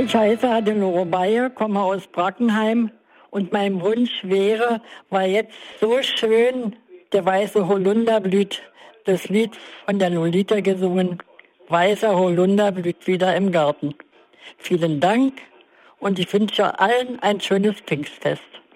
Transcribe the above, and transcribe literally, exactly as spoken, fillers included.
Ich heiße Adelore Bayer, komme aus Brackenheim und mein Wunsch wäre, weil jetzt so schön der weiße Holunder blüht, das Lied von der Lolita gesungen, weißer Holunder blüht wieder im Garten. Vielen Dank und ich wünsche allen ein schönes Pfingstfest.